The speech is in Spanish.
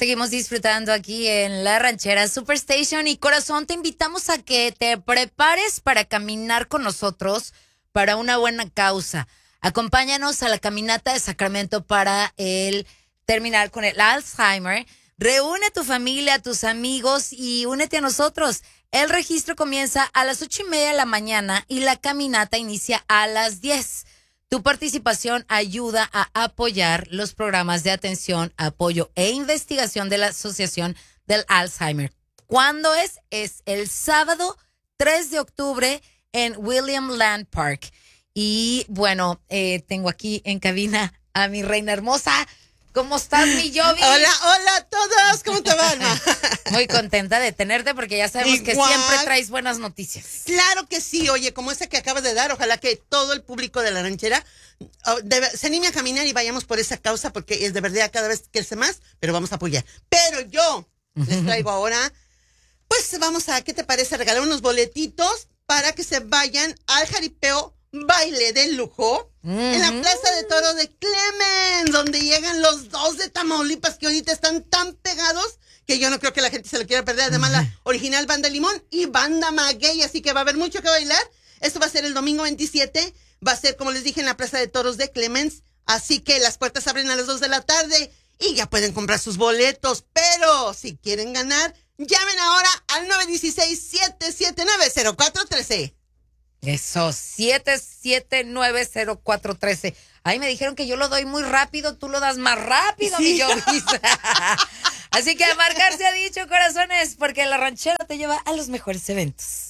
Seguimos disfrutando aquí en La Ranchera Superstation y corazón, te invitamos a que te prepares para caminar con nosotros para una buena causa. Acompáñanos a la caminata de Sacramento para terminar con el Alzheimer. Reúne a tu familia, a tus amigos y únete a nosotros. El registro comienza a las 8:30 de la mañana y la caminata inicia a las 10. Tu participación ayuda a apoyar los programas de atención, apoyo e investigación de la Asociación del Alzheimer. ¿Cuándo es? Es el sábado 3 de octubre en William Land Park. Y bueno, tengo aquí en cabina a mi reina hermosa. ¿Cómo estás, mi Yobi? Hola a todos, ¿cómo te va, Alma? Muy contenta de tenerte porque ya sabemos que siempre traes buenas noticias. Claro que sí, oye, como esa que acabas de dar, ojalá que todo el público de La Ranchera se anime a caminar y vayamos por esa causa porque es de verdad cada vez crece más, pero vamos a apoyar. Pero yo les traigo ahora, pues ¿qué te parece? Regalar unos boletitos para que se vayan al jaripeo Baile de Lujo en la Plaza de Toros de Clemens, donde llegan los dos de Tamaulipas que ahorita están tan pegados que yo no creo que la gente se lo quiera perder. Además, la original Banda Limón y Banda Maguey, así que va a haber mucho que bailar. Esto va a ser el domingo 27, va a ser, como les dije, en la Plaza de Toros de Clemens, así que las puertas abren a las 2 de la tarde y ya pueden comprar sus boletos, pero si quieren ganar, llamen ahora al 916-779-0413. Eso, 779-0413. Ahí me dijeron que yo lo doy muy rápido, tú lo das más rápido, sí. Mi Yovis. Así que a marcar se ha dicho, corazones, porque La Ranchera te lleva a los mejores eventos.